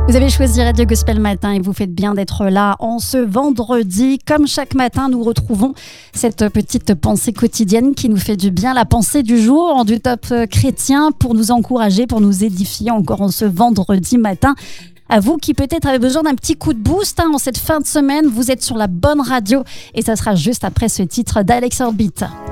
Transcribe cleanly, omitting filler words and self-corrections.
Vous avez choisi Radio Gospel Matin et vous faites bien d'être là en ce vendredi. Comme chaque matin, nous retrouvons cette petite pensée quotidienne qui nous fait du bien, la pensée du jour, du top chrétien pour nous encourager, pour nous édifier encore en ce vendredi matin. À vous qui peut-être avez besoin d'un petit coup de boost en cette fin de semaine, vous êtes sur la bonne radio et ça sera juste après ce titre d'Alex Orbit.